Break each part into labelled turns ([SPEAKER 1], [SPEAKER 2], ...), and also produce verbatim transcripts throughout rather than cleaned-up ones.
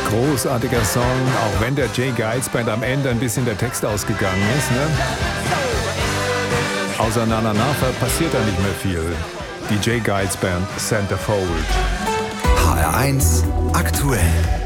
[SPEAKER 1] Großartiger Song, auch wenn der J. Geils Band am Ende ein bisschen der Text ausgegangen ist. Ne? Außer Na Na Na passiert da nicht mehr viel. Die J. Geils Band Centerfold.
[SPEAKER 2] H R eins aktuell.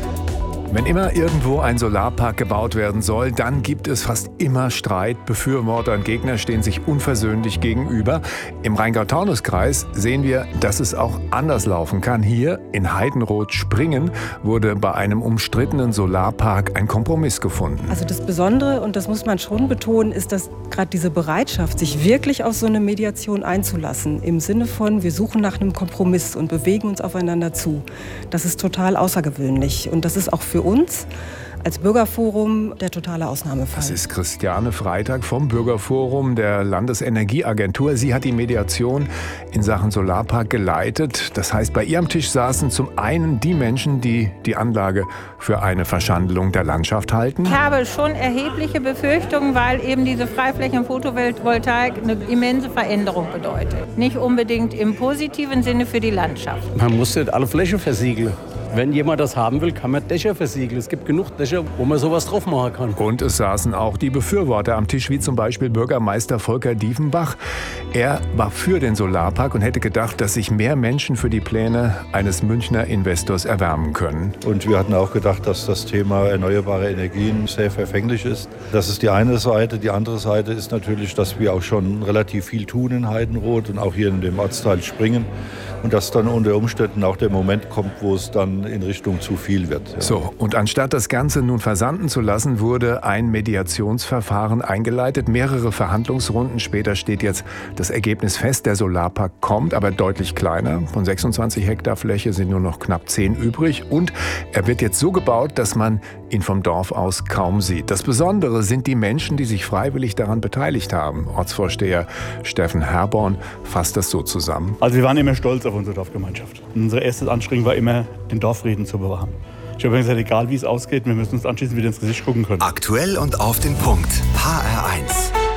[SPEAKER 1] Wenn immer irgendwo ein Solarpark gebaut werden soll, dann gibt es fast immer Streit. Befürworter und Gegner stehen sich unversöhnlich gegenüber. Im Rheingau-Taunus-Kreis sehen wir, dass es auch anders laufen kann. Hier in Heidenroth-Springen wurde bei einem umstrittenen Solarpark ein Kompromiss gefunden.
[SPEAKER 3] Also das Besondere, und das muss man schon betonen, ist, dass gerade diese Bereitschaft, sich wirklich auf so eine Mediation einzulassen, im Sinne von, wir suchen nach einem Kompromiss und bewegen uns aufeinander zu. Das ist total außergewöhnlich und das ist auch für uns als Bürgerforum der totale Ausnahmefall.
[SPEAKER 1] Das ist Christiane Freitag vom Bürgerforum der Landesenergieagentur. Sie hat die Mediation in Sachen Solarpark geleitet. Das heißt, bei ihrem Tisch saßen zum einen die Menschen, die die Anlage für eine Verschandelung der Landschaft halten.
[SPEAKER 4] Ich habe schon erhebliche Befürchtungen, weil eben diese Freiflächen-Photovoltaik eine immense Veränderung bedeutet. Nicht unbedingt im positiven Sinne für die Landschaft.
[SPEAKER 5] Man muss nicht alle Flächen versiegeln. Wenn jemand das haben will, kann man Dächer versiegeln. Es gibt genug Dächer, wo man sowas drauf machen kann.
[SPEAKER 1] Und es saßen auch die Befürworter am Tisch, wie zum Beispiel Bürgermeister Volker Diefenbach. Er war für den Solarpark und hätte gedacht, dass sich mehr Menschen für die Pläne eines Münchner Investors erwärmen können.
[SPEAKER 6] Und wir hatten auch gedacht, dass das Thema erneuerbare Energien sehr verfänglich ist. Das ist die eine Seite. Die andere Seite ist natürlich, dass wir auch schon relativ viel tun in Heidenroth und auch hier in dem Ortsteil Springen. Und dass dann unter Umständen auch der Moment kommt, wo es dann in Richtung zu viel wird. Ja.
[SPEAKER 1] So, und anstatt das Ganze nun versanden zu lassen, wurde ein Mediationsverfahren eingeleitet. Mehrere Verhandlungsrunden später steht jetzt das Ergebnis fest. Der Solarpark kommt, aber deutlich kleiner. Von sechsundzwanzig Hektar Fläche sind nur noch knapp zehn übrig. Und er wird jetzt so gebaut, dass man ihn vom Dorf aus kaum sieht. Das Besondere sind die Menschen, die sich freiwillig daran beteiligt haben. Ortsvorsteher Steffen Herborn fasst das so zusammen.
[SPEAKER 7] Also wir waren immer stolz auf unsere Dorfgemeinschaft. Unser erstes Anstrengen war immer, den Dorfrieden zu bewahren. Ich habe gesagt, egal wie es ausgeht, wir müssen uns anschließend wieder ins Gesicht gucken können.
[SPEAKER 2] Aktuell und auf den Punkt. H R eins.